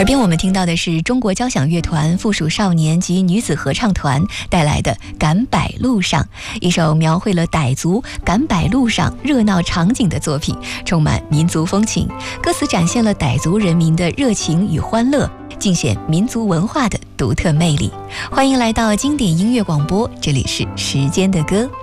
耳边我们听到的是中国交响乐团附属少年及女子合唱团带来的《赶柏路上》，一首描绘了傣族赶柏路上热闹场景的作品，充满民族风情。歌词展现了傣族人民的热情与欢乐，尽显民族文化的独特魅力。欢迎来到经典音乐广播，这里是时间的歌。